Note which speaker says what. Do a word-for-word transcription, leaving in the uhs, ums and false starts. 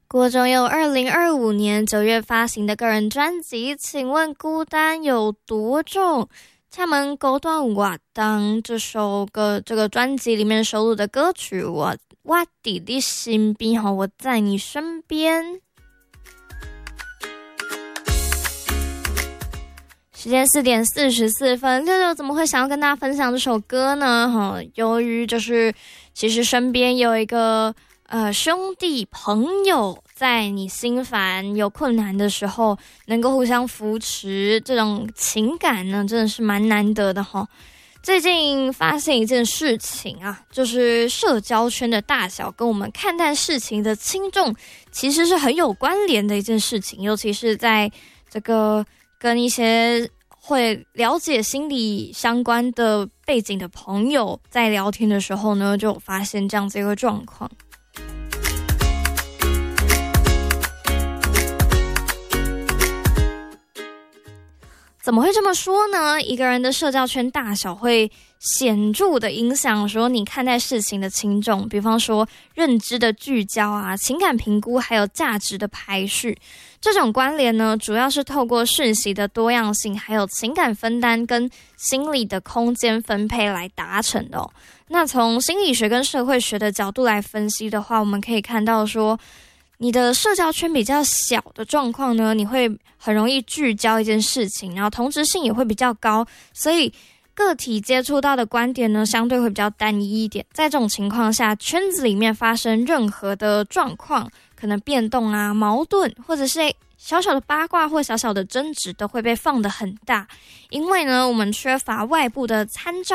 Speaker 1: 郭中佑二零二五年九月发行的个人专辑，请问孤单有多重？他们勾断我当这首歌这个专辑里面收录的歌曲，我我弟弟身边，我在你身边。时间四点四十四分，六六怎么会想要跟大家分享这首歌呢？哈，由于就是其实身边有一个呃兄弟朋友，在你心烦有困难的时候，能够互相扶持，这种情感呢，真的是蛮难得的哈。最近发现一件事情啊，就是社交圈的大小跟我们看待事情的轻重，其实是很有关联的一件事情，尤其是在这个跟一些会了解心理相关的背景的朋友在聊天的时候呢，就发现这样子一个状况。怎么会这么说呢？一个人的社交圈大小会显著的影响说你看待事情的轻重，比方说认知的聚焦啊、情感评估还有价值的排序。这种关联呢，主要是透过讯息的多样性，还有情感分担跟心理的空间分配来达成的哦。那从心理学跟社会学的角度来分析的话，我们可以看到说，你的社交圈比较小的状况呢，你会很容易聚焦一件事情，然后同质性也会比较高，所以个体接触到的观点呢，相对会比较单一一点。在这种情况下，圈子里面发生任何的状况，可能变动啊、矛盾，或者是小小的八卦或小小的争执，都会被放得很大。因为呢，我们缺乏外部的参照